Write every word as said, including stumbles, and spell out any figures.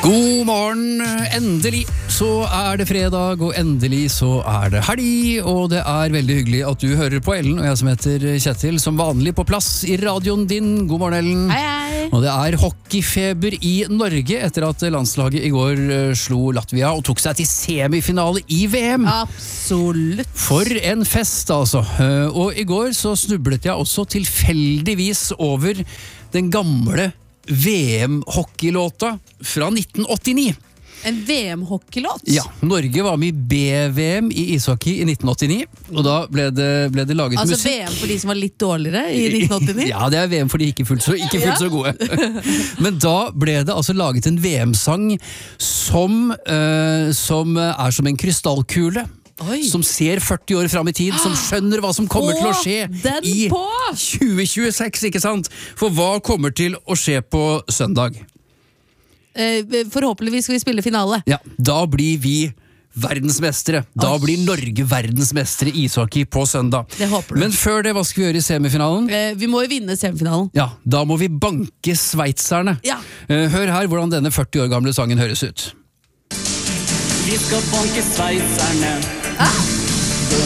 God morgen, endelig så er det fredag, og endelig så er det helg, og det er veldig hyggelig at du hører på Ellen, og jeg som heter Kjetil, som vanlig på plass i radioen din. God morgen, Ellen. Hei, hei. Og det er hockeyfeber i Norge etter at landslaget i går slo Latvia og tok seg til semifinale i V M. Absolutt. For en fest, altså. Og i går så snublet jeg også tilfeldigvis over den gamle V M-hockeylåta fra nitten åttini. En V M-hockeylåt? Ja, Norge var med i B-V M i ishockey i nitten åttini, og da ble det, ble det laget altså musikk. V M for de som var litt dårligere i nitten åttini? Ja, det er V M for de ikke fullt så, ikke fullt så gode. Men da ble det altså laget en V M-sang som, uh, som er som en krystallkule. Oi. Som ser førti år fram i tid, som skjønner hva som kommer til å skje den i på! tjue tjueseks, ikke sant? For hva kommer til å skje på søndag? Eh, forhåpentligvis skal vi spille finale. Ja, da blir vi verdensmestere. Da Oi. blir Norge verdensmestere i ishockey på søndag. Det håper du. Men før det, hva skal vi gjøre i semifinalen? Eh, vi må jo vinne semifinalen. Ja, da må vi banke sveitserne. Ja. Eh, Hør her hvordan denne førti år gamle sangen høres ut. Vi skal banke sveitserne. Ah!